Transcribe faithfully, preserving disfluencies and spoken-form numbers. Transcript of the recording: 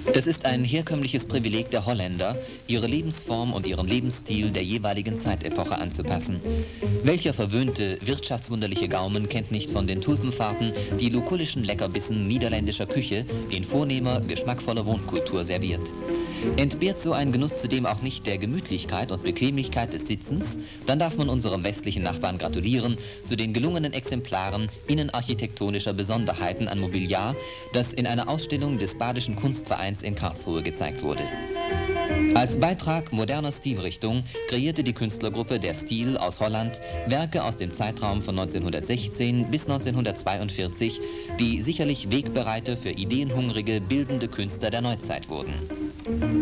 Es ist ein herkömmliches Privileg der Holländer, ihre Lebensform und ihren Lebensstil der jeweiligen Zeitepoche anzupassen. Welcher verwöhnte, wirtschaftswunderliche Gaumen kennt nicht von den Tulpenfahrten die lukullischen Leckerbissen niederländischer Küche in vornehmer, geschmackvoller Wohnkultur serviert? Entbehrt so ein Genuss zudem auch nicht der Gemütlichkeit und Bequemlichkeit des Sitzens, dann darf man unserem westlichen Nachbarn gratulieren zu den gelungenen Exemplaren innenarchitektonischer Besonderheiten an Mobiliar, das in einer Ausstellung des Badischen Kunstvereins in Karlsruhe gezeigt wurde. Als Beitrag moderner Stilrichtung kreierte die Künstlergruppe Der Stil aus Holland Werke aus dem Zeitraum von neunzehnhundertsechzehn bis neunzehnhundertzweiundvierzig, die sicherlich Wegbereiter für ideenhungrige, bildende Künstler der Neuzeit wurden.